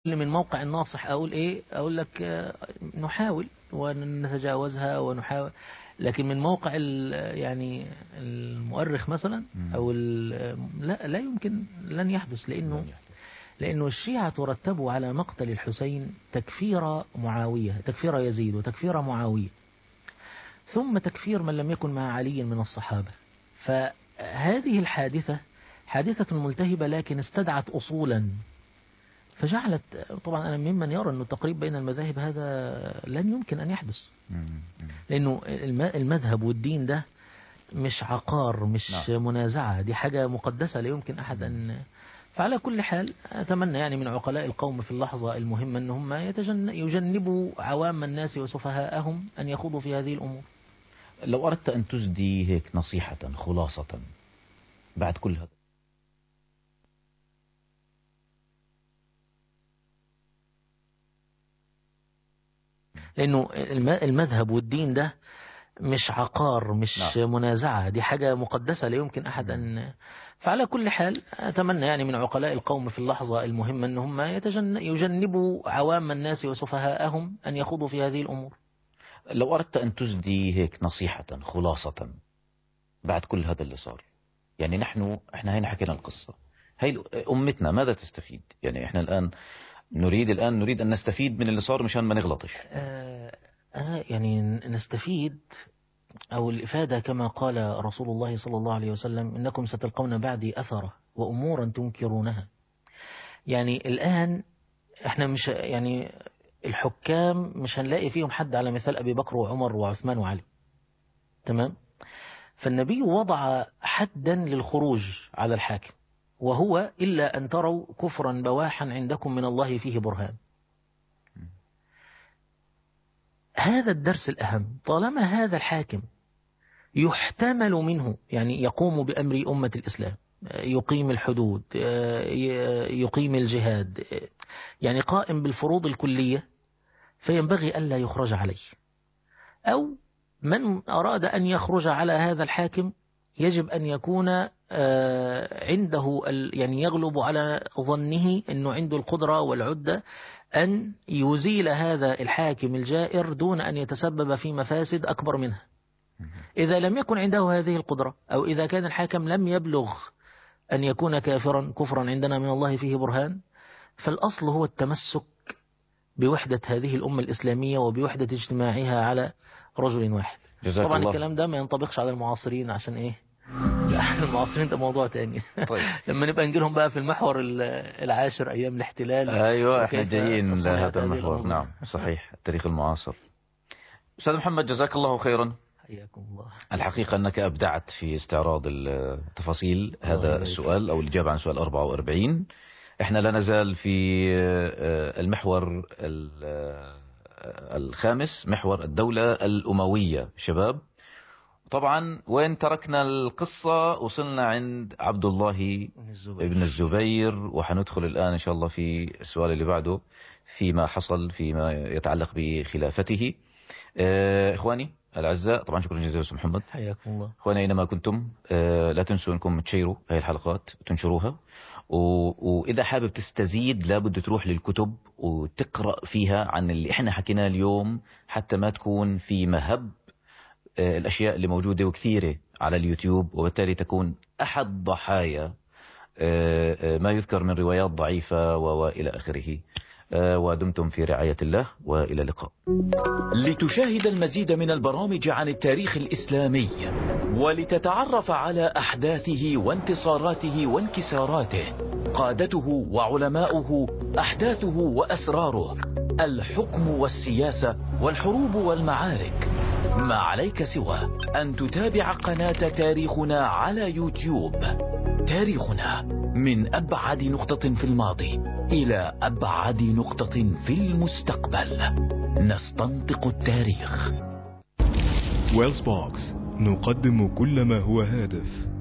من موقع الناصح أقول إيه؟ أقول لك نحاول ونتجاوزها ونحاول، لكن من موقع يعني المؤرخ مثلا أو لا يمكن، لن يحدث، لأنه الشيعة رتبوا على مقتل الحسين تكفير معاوية، تكفير يزيد وتكفير معاوية، ثم تكفير من لم يكن مع علي من الصحابة. فهذه الحادثة حادثة ملتهبة لكن استدعت أصولا، فجعلت طبعا أنا ممن يرى أنه التقريب بين المذاهب هذا لن يمكن أن يحدث، لأنه المذهب والدين ده مش عقار، مش منازعة، دي حاجة مقدسة لا يمكن أحد أن. فعلى كل حال أتمنى يعني من عقلاء القوم في اللحظة المهمة أنهم يجنبوا عوام الناس وسفهاءهم أن يخوضوا في هذه الأمور. لو أردت أن تجدي هيك نصيحة خلاصة بعد كل هذا، لأنه المذهب والدين ده مش عقار، مش منازعة، دي حاجة مقدسة لا يمكن أحد أن. فعلى كل حال أتمنى يعني من عقلاء القوم في اللحظة المهمة أنهم يجنبوا عوام الناس وسفهاءهم أن يخوضوا في هذه الأمور. لو أردت أن تجدي هيك نصيحة خلاصة بعد كل هذا اللي صار، يعني احنا هنا حكينا القصة، هي أمتنا ماذا تستفيد؟ يعني احنا الآن نريد أن نستفيد من اللي صار مشان ما نغلطش. يعني نستفيد، أو الإفادة كما قال رسول الله صلى الله عليه وسلم: إنكم ستلقون بعدي أثرة وأمورا تنكرونها. يعني الآن احنا مش يعني الحكام مش هنلاقي فيهم حد على مثال أبي بكر وعمر وعثمان وعلي، تمام؟ فالنبي وضع حدا للخروج على الحاكم، وهو إلا أن تروا كفرا بواحا عندكم من الله فيه برهان. هذا الدرس الأهم، طالما هذا الحاكم يحتمل منه يعني يقوم بأمر أمة الإسلام، يقيم الحدود، يقيم الجهاد، يعني قائم بالفروض الكلية، فينبغي ألا يخرج عليه. أو من أراد أن يخرج على هذا الحاكم يجب أن يكون عنده يعني يغلب على ظنه أنه عنده القدرة والعدة أن يزيل هذا الحاكم الجائر دون أن يتسبب في مفاسد أكبر منها. إذا لم يكن عنده هذه القدرة، أو إذا كان الحاكم لم يبلغ أن يكون كفرا عندنا من الله فيه برهان، فالأصل هو التمسك بوحدة هذه الأمة الإسلامية وبوحدة اجتماعها على رجل واحد. طبعا الله. الكلام ده ما ينطبقش على المعاصرين، عشان إيه؟ المعاصرين ده موضوع تاني. طيب. لما نبقى نجيلهم بقى في المحور العاشر أيام الاحتلال. أيوة احنا جايين لهذا المحور. نعم صحيح، التاريخ المعاصر. أستاذ محمد جزاك الله خيرا. حياكم الله. الحقيقة أنك أبدعت في استعراض التفاصيل هذا السؤال أو الإجابة عن سؤال 44. احنا لا نزال في المحور الخامس، محور الدولة الأموية. شباب، طبعا وين تركنا القصة وصلنا عند عبد الله ابن الزبير، وحندخل الآن إن شاء الله في السؤال اللي بعده فيما حصل فيما يتعلق بخلافته. إخواني الأعزاء، طبعا شكرا جزيلا أستاذ محمد. حياكم الله. إخواني أينما كنتم لا تنسوا أنكم تشيروا هذه الحلقات وتنشروها، وإذا حابب تستزيد لابد تروح للكتب وتقرأ فيها عن اللي إحنا حكيناه اليوم، حتى ما تكون في مهب الأشياء اللي موجودة وكثيرة على اليوتيوب، وبالتالي تكون أحد ضحايا ما يذكر من روايات ضعيفة وإلى آخره. ودمتم في رعاية الله، وإلى اللقاء. لتشاهد المزيد من البرامج عن التاريخ الإسلامي، ولتتعرف على أحداثه وانتصاراته وانكساراته، قادته وعلماؤه، أحداثه وأسراره، الحكم والسياسة والحروب والمعارك، ما عليك سوى أن تتابع قناة تاريخنا على يوتيوب. تاريخنا، من أبعد نقطة في الماضي إلى أبعد نقطة في المستقبل، نستنطق التاريخ. ويلز بوكس، نقدم كل ما هو هادف.